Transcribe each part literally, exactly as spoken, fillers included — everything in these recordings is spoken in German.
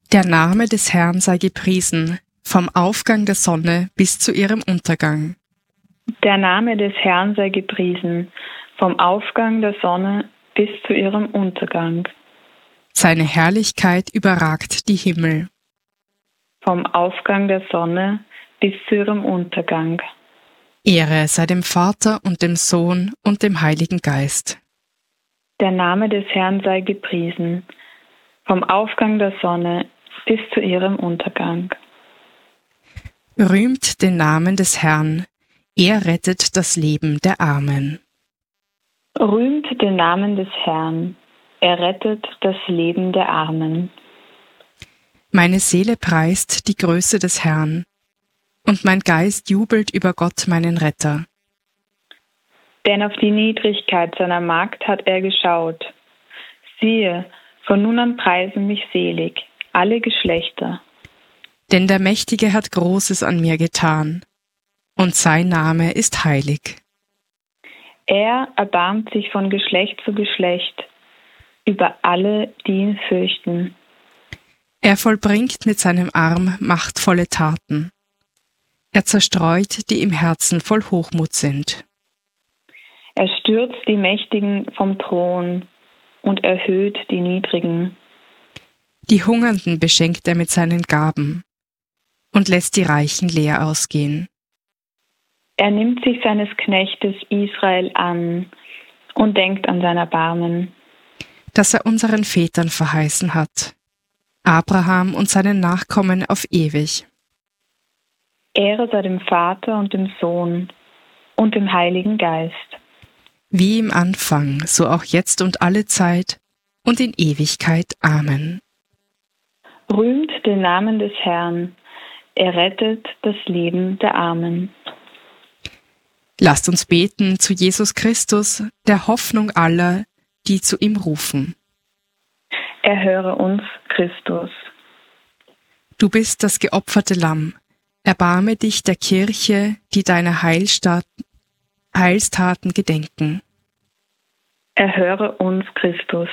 Der Name des Herrn sei gepriesen, vom Aufgang der Sonne bis zu ihrem Untergang. Der Name des Herrn sei gepriesen, vom Aufgang der Sonne bis zu ihrem Untergang. Seine Herrlichkeit überragt die Himmel. Vom Aufgang der Sonne bis zu ihrem Untergang. Ehre sei dem Vater und dem Sohn und dem Heiligen Geist. Der Name des Herrn sei gepriesen, vom Aufgang der Sonne bis zu ihrem Untergang. Rühmt den Namen des Herrn, er rettet das Leben der Armen. Rühmt den Namen des Herrn, er rettet das Leben der Armen. Meine Seele preist die Größe des Herrn, und mein Geist jubelt über Gott, meinen Retter. Denn auf die Niedrigkeit seiner Magd hat er geschaut. Siehe, von nun an preisen mich selig alle Geschlechter. Denn der Mächtige hat Großes an mir getan, und sein Name ist heilig. Er erbarmt sich von Geschlecht zu Geschlecht über alle, die ihn fürchten. Er vollbringt mit seinem Arm machtvolle Taten. Er zerstreut, die im Herzen voll Hochmut sind. Er stürzt die Mächtigen vom Thron und erhöht die Niedrigen. Die Hungernden beschenkt er mit seinen Gaben und lässt die Reichen leer ausgehen. Er nimmt sich seines Knechtes Israel an und denkt an sein Erbarmen, das er unseren Vätern verheißen hat, Abraham und seinen Nachkommen auf ewig. Ehre sei dem Vater und dem Sohn und dem Heiligen Geist. Wie im Anfang, so auch jetzt und alle Zeit und in Ewigkeit. Amen. Rühmt den Namen des Herrn, er rettet das Leben der Armen. Lasst uns beten zu Jesus Christus, der Hoffnung aller, die zu ihm rufen. Erhöre uns, Christus. Du bist das geopferte Lamm. Erbarme dich der Kirche, die deiner Heilstat- Heilstaten gedenken. Erhöre uns, Christus.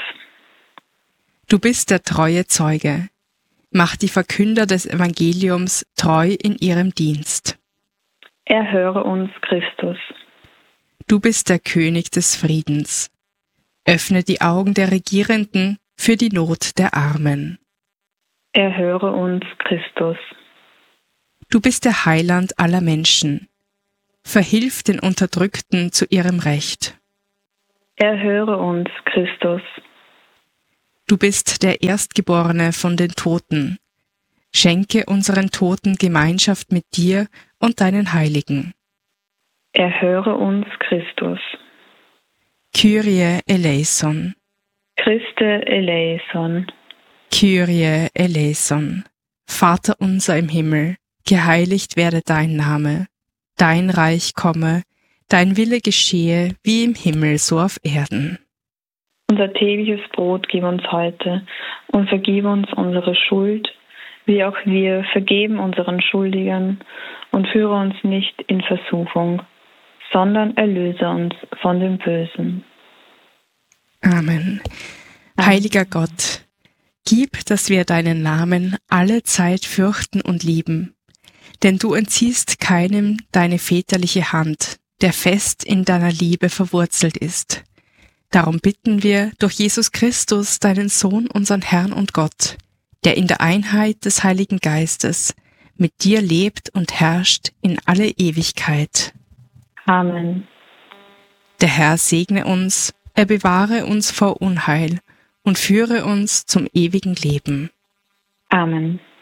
Du bist der treue Zeuge. Mach die Verkünder des Evangeliums treu in ihrem Dienst. Erhöre uns, Christus. Du bist der König des Friedens. Öffne die Augen der Regierenden für die Not der Armen. Erhöre uns, Christus. Du bist der Heiland aller Menschen. Verhilf den Unterdrückten zu ihrem Recht. Erhöre uns, Christus. Du bist der Erstgeborene von den Toten. Schenke unseren Toten Gemeinschaft mit dir und deinen Heiligen. Erhöre uns, Christus. Kyrie eleison. Christe eleison. Kyrie eleison. Vater unser im Himmel, geheiligt werde dein Name. Dein Reich komme, dein Wille geschehe, wie im Himmel so auf Erden. Unser tägliches Brot gib uns heute und vergib uns unsere Schuld, wie auch wir vergeben unseren Schuldigern, und führe uns nicht in Versuchung, sondern erlöse uns von dem Bösen. Amen. Heiliger Gott, gib, dass wir deinen Namen alle Zeit fürchten und lieben, denn du entziehst keinem deine väterliche Hand, der fest in deiner Liebe verwurzelt ist. Darum bitten wir durch Jesus Christus, deinen Sohn, unseren Herrn und Gott, der in der Einheit des Heiligen Geistes mit dir lebt und herrscht in alle Ewigkeit. Amen. Der Herr segne uns, er bewahre uns vor Unheil und führe uns zum ewigen Leben. Amen.